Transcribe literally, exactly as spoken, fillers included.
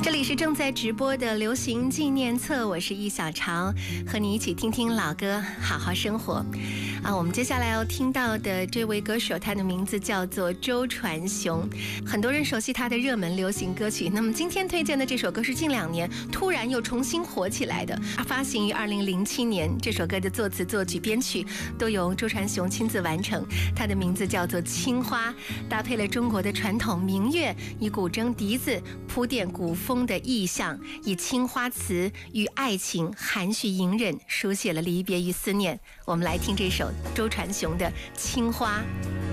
这里是正在直播的流行纪念册，我是易小潮，和你一起听听老歌，好好生活。啊，我们接下来要听到的这位歌手，他的名字叫做周传雄，很多人熟悉他的热门流行歌曲。那么今天推荐的这首歌是近两年突然又重新火起来的，发行于二零零七年。这首歌的作词、作曲、编曲都由周传雄亲自完成。它的名字叫做《青花》，搭配了中国的传统民乐，以古筝、笛子铺垫古风的意象，以青花瓷与爱情含蓄隐忍，书写了离别与思念。我们来听这首周传雄的《青花》。